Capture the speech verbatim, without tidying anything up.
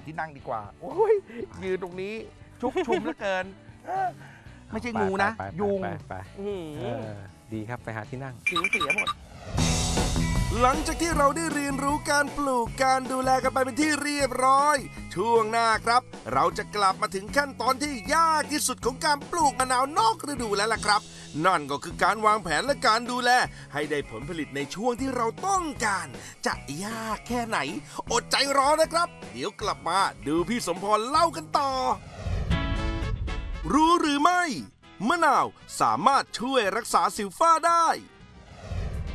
ที่นั่งดีกว่าโอ้ยยืนตรงนี้ชุกชุมเหลือเกินไม่ใช่งูนะยุงดีครับไปหาที่นั่งผิวเสียหมดหลังจากที่เราได้เรียนรู้การปลูกการดูแลกันไปเป็นที่เรียบร้อยช่วงหน้าครับเราจะกลับมาถึงขั้นตอนที่ยากที่สุดของการปลูกมะนาวนอกฤดูแล้วล่ะครับนั่นก็คือการวางแผนและการดูแลให้ได้ผลผลิตในช่วงที่เราต้องการจะยากแค่ไหนอดใจรอนะครับเดี๋ยวกลับมาดูพี่สมพรเล่ากันต่อรู้หรือไม่มะนาวสามารถช่วยรักษาสิวฝ้าได้